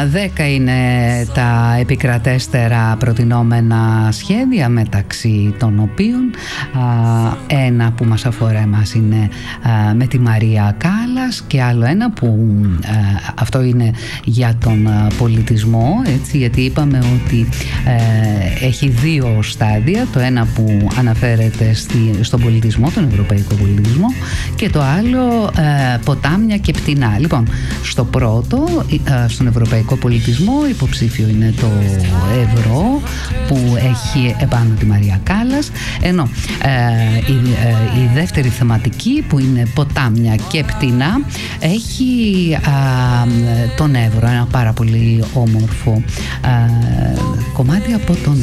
10 είναι τα επικρατέστερα προτινόμενα σχέδια, μεταξύ των οποίων ένα που μας αφορά εμάς είναι με τη Μαρία Κάλλας και άλλο ένα που αυτό είναι για τον πολιτισμό, έτσι, γιατί είπαμε ότι έχει δύο στάδια, το ένα που αναφέρεται στον πολιτισμό, τον ευρωπαϊκό πολιτισμό, και το άλλο ποτάμια και πτηνά. Λοιπόν, στο πρώτο, στον ευρωπαϊκό πολιτισμό, υποψήφιο είναι το Ευρώ που έχει επάνω τη Μαρία Κάλλας, ενώ η δεύτερη θεματική που είναι ποτάμια και πτηνά έχει τον Εύρο, ένα πάρα πολύ όμορφο κομμάτι από τον